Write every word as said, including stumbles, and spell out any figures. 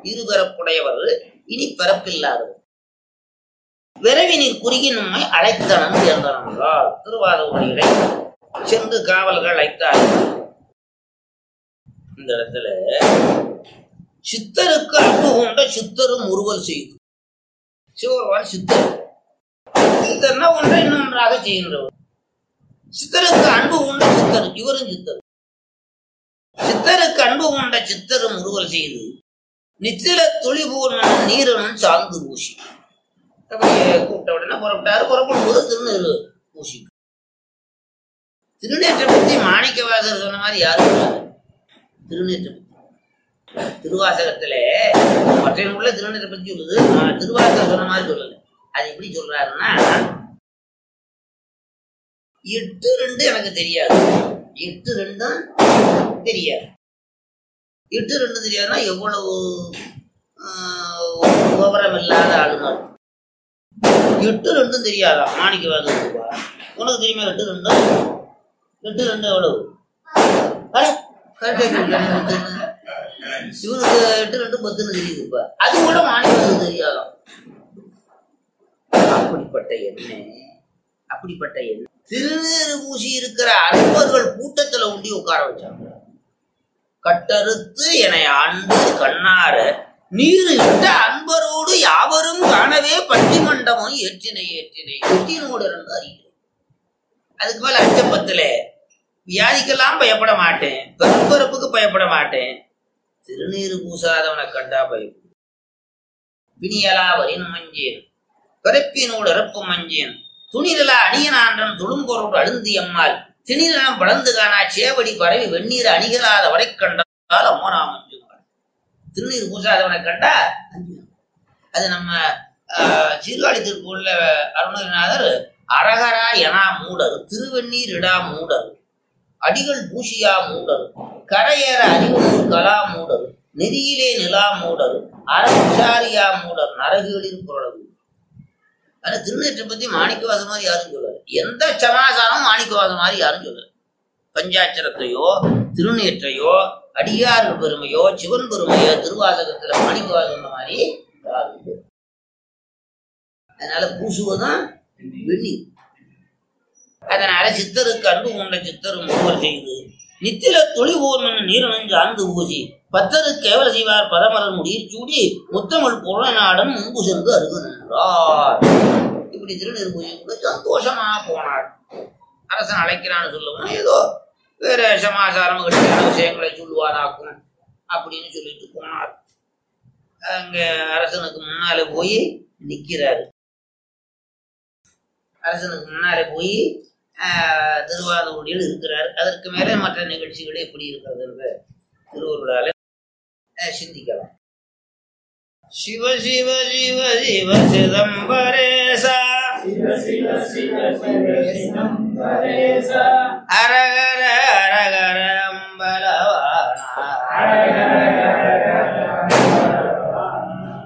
இருபிறப்புடையவர் இனி பிறப்பில்லாதவர். விரைவினில் குறுகி நம்மை அழைத்தனம் என்றால் திருவாத ஊழியரை சென்று காவல்கள் அழைத்தார்கள். இந்த இடத்துல சித்தருக்கு அன்பு கொண்ட சித்தரும் முறுவல் செய்து சிவபெருமான் சித்தர். சித்தர்னா ஒன்றை இன்னொன்றாக செய்கின்றவர். சித்தருக்கு அன்பு கொண்ட சித்தர், இவரும் சித்தர். சித்தருக்கு அன்பு கொண்ட சித்தரும் முறுவல் செய்து நித்தில துளிபூர் நீரனும் சார்ந்து பூசி. அப்படியே கூப்பிட்ட உடனே புறப்பட்டாரு. புறப்படும் போது திருநீறு பூசி. திருநேற்றை பத்தி மாணிக்கவாசகர் சொன்ன மாதிரி யாரும் திருநேற்றை பத்தி திருவாசகத்துல மற்ற உள்ள திருநேற்றை பத்தி சொல்லுது, திருவாசகர் சொன்ன மாதிரி சொல்லல. அது எப்படி சொல்றாருன்னா, எட்டு ரெண்டு எனக்கு தெரியாது, எட்டு ரெண்டும் தெரியாது. எட்டு ரெண்டு தெரியாதுன்னா எவ்வளவு விவரம் இல்லாத ஆளுநர். எட்டு ரெண்டும் தெரியாதா மாணிக்கவாசகர்? உனக்கு தெரியுமா எட்டு ரெண்டும்? எட்டு ரெண்டு எவ்வளவு? இவனுக்கு எட்டு ரெண்டு பத்துன்னு தெரியுதுப்பா. அது கூட மாணிக்கவாசகர் தெரியாதான். அப்படிப்பட்ட எண்ணெய், அப்படிப்பட்ட எண்ணெய் திருநீறு பூசி இருக்கிற அன்பர்கள் கூட்டத்துல உண்டி உட்கார வச்சாங்க. கட்டறுத்து என ஆண்டு கண்ணார நீர் இட்ட அன்பரோடு யாவரும் காணவே பட்டி மண்டபம் ஏற்றினை ஏற்றினை எட்டினோடு இருந்து அறிகிறேன். அதுக்கு மேல அச்சப்பத்துல வியாதிக்கெல்லாம் பயப்பட மாட்டேன், பெரும்பரப்புக்கு பயப்பட மாட்டேன், திருநீறு பூசாதவனை கண்டா பயப்படும். பிணியலா வரின் மஞ்சேன் பிறப்பினோடு இறப்பு மஞ்சேன் துணிதலா அணியனான்றன் துளும்பொருள் அழுந்தி அம்மாள் திணிலம் வளர்ந்து காணா சேவடி பரவி வெந்நீர் அணிகளாத வரை கண்டால் அம்மோனா மஞ்சுவாள். திருநீர் பூசாதவனை கண்டா அஞ்சு. அது நம்ம ஆஹ் சீர்காழி திருப்பூர்ல அருணகிரிநாதர் அரகரா எனா மூடர் திருவெண்ணீர் இடா மூடர் அடிகள் பூசியா மூடர் கரையேற அறிவூர் கலா மூடர் நெறியிலே நிலா மூடர் அறசாரியா மூடர் நரகுகளின் குரலவு. ஆனா திருநேற்றை பத்தி மாணிக்கவாசம் மாதிரி யாரும் சொல்லல. எந்த சமாசாரமும் மாணிக்கவாசம் மாதிரி யாரும் சொல்லல. பஞ்சாட்சரத்தையோ திருநேற்றையோ அடியார்கள் பெருமையோ சிவன் பெருமையோ திருவாசகத்துல மாணிக்கவாசம் மாதிரி யாரும். அதனால பூசுவதும் வெந்நீர். அதனால சித்தருக்கு அன்பு கொண்ட சித்தரும் முறுவல் செய்து நித்தில தொழிவோர்மன் நீரணிஞ்சு ஆழ்ந்து பூசி பத்தரு கேவல செய்வார் பதமலர் முடியில் சூடி முத்தமிழ் பொருள நாடன் முன்பு சென்று அருகு நின்றார். இப்படி திருநீர் பூஜை கூட சந்தோஷமா போனார். அரசன் அழைக்கிறான்னு சொல்லுவோம், ஏதோ வேற சமாச்சாரம் கட்டியான விஷயங்களை சொல்லுவாராக்கும் அப்படின்னு சொல்லிட்டு போனார். அங்க அரசனுக்கு முன்னால போய் நிக்கிறாரு. அரசனுக்கு முன்னாலே போய் ஆஹ் திருவாதூரியில் இருக்கிறார். அதற்கு மேலே மற்ற நிகழ்ச்சிகள் எப்படி இருக்கிறது என்று திருவருளால சிந்திக்கலாம். சிவ சிவ சிவ சிவ சிதம்பரேசா